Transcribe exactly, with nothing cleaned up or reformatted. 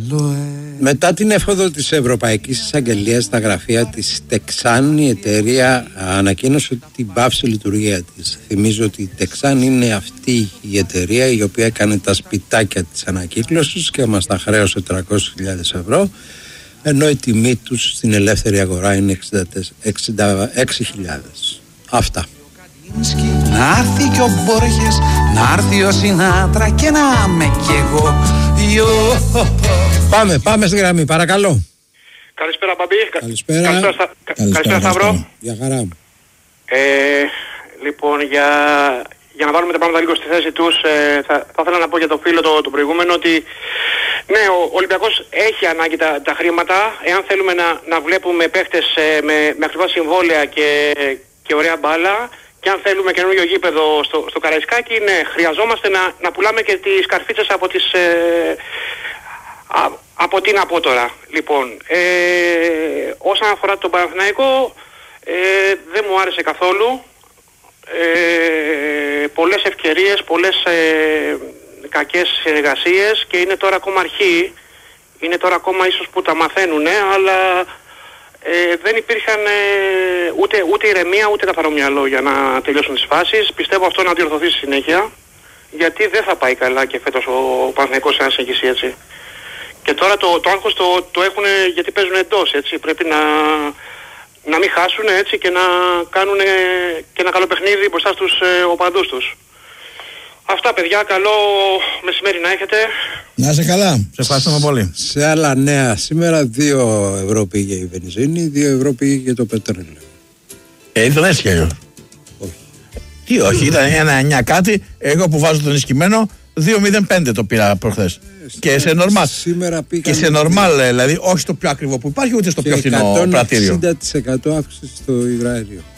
Μετά την έφοδο της Ευρωπαϊκής Εισαγγελίας στα γραφεία της Τεξάν, η εταιρεία ανακοίνωσε την πάυση λειτουργία της. Θυμίζω ότι η Τεξάν είναι αυτή η εταιρεία η οποία έκανε τα σπιτάκια της ανακύκλωσης και μας τα χρέωσε τριακόσιες χιλιάδες ευρώ, ενώ η τιμή τους στην ελεύθερη αγορά είναι εξήντα έξι χιλιάδες. Αυτά. Να έρθει και ο Μπόργες, να έρθει ο Σινάτρα και να με κι εγώ. Πάμε, πάμε στη γραμμή, παρακαλώ. Καλησπέρα, Μπαμπή. Καλησπέρα. Καλησπέρα, Στα... Καλησπέρα Σταυρό. Για χαρά μου. Ε, λοιπόν, για... για να βάλουμε τα πράγματα λίγο στη θέση τους, ε, θα... θα ήθελα να πω για το φίλο το, το προηγούμενο ότι ναι, ο Ολυμπιακός έχει ανάγκη τα, τα χρήματα. Εάν θέλουμε να, να βλέπουμε παίχτες ε, με, με ακριβά συμβόλαια και, και ωραία μπάλα, και αν θέλουμε καινούργιο γήπεδο στο, στο Καραϊσκάκι, ναι, χρειαζόμαστε να, να πουλάμε και τις καρφίτσες από τις... Ε, α, από τι να πω τώρα. Λοιπόν, ε, όσον αφορά τον Παναθηναϊκό, ε, δεν μου άρεσε καθόλου. Ε, πολλές ευκαιρίες, πολλές ε, κακές συνεργασίες και είναι τώρα ακόμα αρχή. Είναι τώρα ακόμα ίσως που τα μαθαίνουνε, αλλά... Ε, δεν υπήρχαν ε, ούτε, ούτε ηρεμία ούτε καθαρό μυαλό για να τελειώσουν τις φάσεις. Πιστεύω αυτό να διορθωθεί στη συνέχεια, γιατί δεν θα πάει καλά και φέτος ο Παναθηναϊκός αν συνεχίσει έτσι. Και τώρα το, το άγχος το, το έχουν γιατί παίζουν εντός, έτσι. Πρέπει να, να μην χάσουν έτσι και να κάνουν και ένα καλό παιχνίδι μπροστά στους ε, οπαδούς τους. Αυτά, παιδιά, καλό μεσημέρι να έχετε. Να είσαι καλά, σε ευχαριστούμε πολύ. Σε άλλα νέα, σήμερα δύο ευρώ πήγε η βενζίνη, δύο ευρώ πήγε και το πετρέλαιο. Ε, ήταν έτσι κι αλλιώς. Όχι. Τι όχι, ήταν ένα εννιά κάτι, εγώ που βάζω τον ισχυμένο, δύο μηδέν πέντε το πήρα προχθές. Ε, και σε νορμάλ. Σήμερα και σε νορμάλ, δηλαδή, όχι στο πιο ακριβό που υπάρχει, ούτε στο πιο φθηνό πρατήριο. εξήντα τοις εκατό αύξηση στο υγραέριο.